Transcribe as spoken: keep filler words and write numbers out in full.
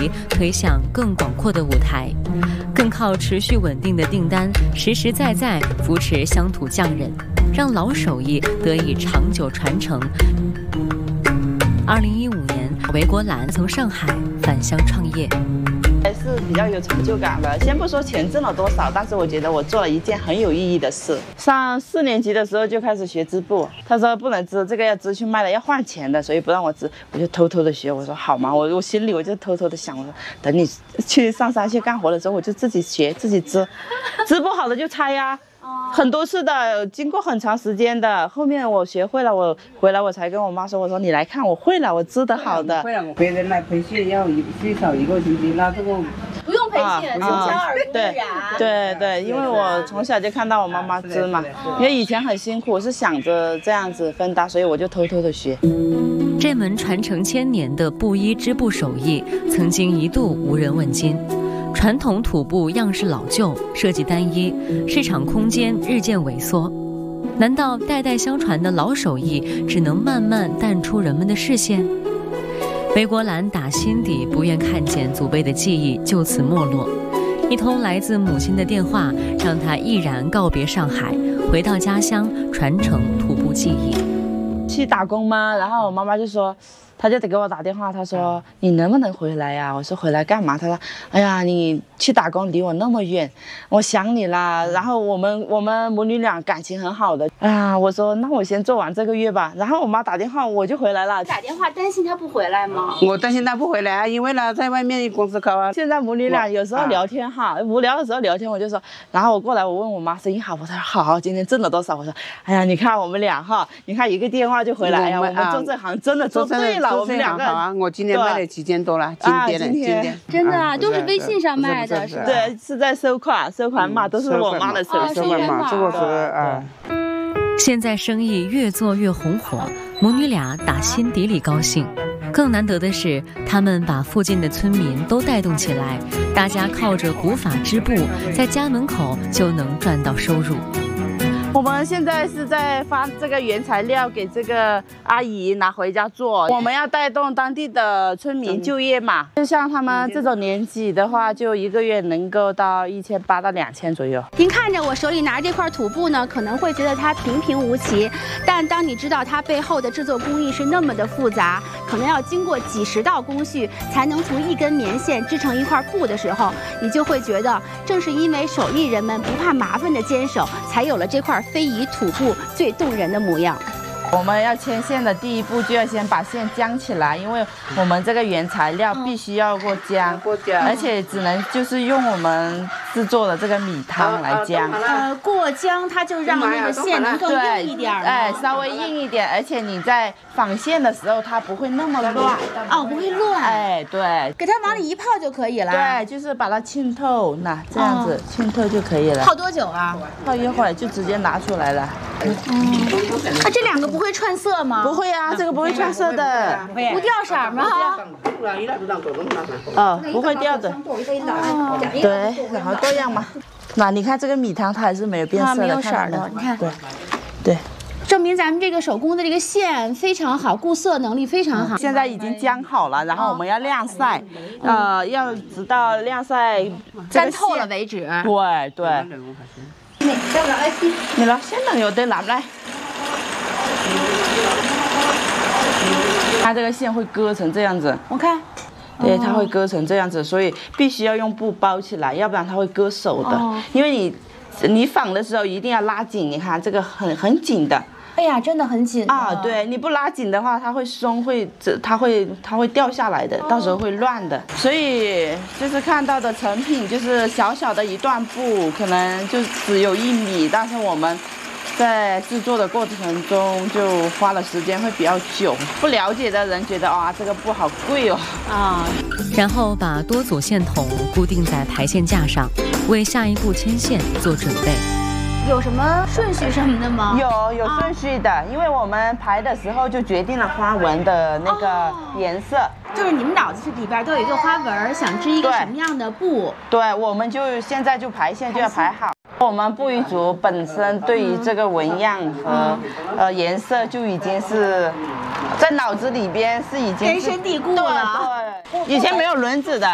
仪推向更广阔的舞台，更靠持续稳定的订单，实实在在扶持乡土匠人，让老手艺得以长久传承。二零一五年，韦国兰从上海返乡创业。 还是比较有成就感的。先不说钱挣了多少，但是我觉得我做了一件很有意义的事。上四年级的时候就开始学织布，他说不能织，这个要织去卖了要换钱的，所以不让我织，我就偷偷的学。我说好嘛，我我心里我就偷偷的想，我说等你去上山去干活的时候，我就自己学自己织，织不好的就拆呀。 很多次的，经过很长时间的，后面我学会了，我回来我才跟我妈说，我说你来看，我会了，我织得好的。 会了，别人来培训要一最少一个星期，那这个不用培训，从小耳濡目染。 对对，因为我从小就看到我妈妈织嘛，因为以前很辛苦，我是想着这样子分担，所以我就偷偷的学。 这门传承千年的布衣织布手艺，曾经一度无人问津。 传统土布样式老旧，设计单一，市场空间日渐萎缩。难道代代相传的老手艺只能慢慢淡出人们的视线？韦国兰打心底不愿看见祖辈的技艺就此没落。一通来自母亲的电话，让他毅然告别上海，回到家乡传承土布技艺。 去打工吗？然后我妈妈就说。 他就得给我打电话，他说你能不能回来呀？我说回来干嘛？他说，哎呀，你去打工离我那么远，我想你啦。然后我们我们母女俩感情很好的，啊，我说那我先做完这个月吧。然后我妈打电话，我就回来了。 打电话担心他不回来吗？ 我担心他不回来啊，因为呢在外面公司考啊。 现在母女俩有时候聊天哈，无聊的时候聊天，我就说，然后我过来我问我妈生意好不？她说好，今天挣了多少？我说，哎呀，你看我们俩哈，你看一个电话就回来，哎呀，我们做这行真的做对了。 我们两个好啊，我今天卖了几件多了，今天的今天真的啊，都是微信上卖的，是吧？ 对，是在收款，收款码都是我妈的收收款码，这个是啊。 现在生意越做越红火，母女俩打心底里高兴。更难得的是，他们把附近的村民都带动起来，大家靠着古法织布，在家门口就能赚到收入。 我们现在是在发这个原材料给这个阿姨拿回家做，我们要带动当地的村民就业嘛。就像他们这种年纪的话，就一个月能够到一千八到两千左右。 您看着我手里拿着这块土布呢，可能会觉得它平平无奇，但当你知道它背后的制作工艺是那么的复杂，可能要经过几十道工序才能从一根棉线织成一块布的时候，你就会觉得，正是因为手艺人们不怕麻烦的坚守，才有了这块 非遗土布最动人的模样。 我们要牵线的第一步就要先把线浆起来，因为我们这个原材料必须要过浆，过浆，而且只能就是用我们制作的这个米汤来浆。 呃，过浆它就让那个线能更硬一点， 哎，稍微硬一点，而且你在纺线的时候它不会那么乱， 哦，不会乱。 哎，对， 给它往里一泡就可以了。 对，就是把它浸透，那这样子浸透就可以了。 泡多久啊？ 泡一会儿就直接拿出来了。 嗯，那这两个不会串色吗？ 不会啊，这个不会串色的， 不掉色吗？ 哦，不会掉的。对，然后这样嘛。那你看这个米汤，它还是没有变色的， 没有色的。你看， 对，对， 证明咱们这个手工的这个线非常好，固色能力非常好。 现在已经浆好了，然后我们要晾晒，呃，要直到晾晒干透了为止。 对对。你攞先能有的拿来。它这个线会割成这样子， 我看， 对，它会割成这样子，所以必须要用布包起来，要不然它会割手的。哦、因为你你纺的时候一定要拉紧，你看这个很很紧的。 哎呀，真的很紧啊！对，你不拉紧的话，它会松，会这它会它会掉下来的，到时候会乱的。所以就是看到的成品就是小小的一段布，可能就只有一米，但是我们在制作的过程中就花了时间会比较久。不了解的人觉得啊，这个布好贵哦啊。然后把多组线筒固定在排线架上，为下一步牵线做准备。 有什么顺序什么的吗？ 有有顺序的，啊、因为我们排的时候就决定了花纹的那个颜色。哦、 就是你们脑子里边都有一个花纹，想织一个什么样的布？ 对，我们就现在就排线就要排好。我们布艺组本身对于这个纹样和、嗯、呃颜色就已经是在脑子里边是已经根深蒂固了。 对对，以前没有轮子的。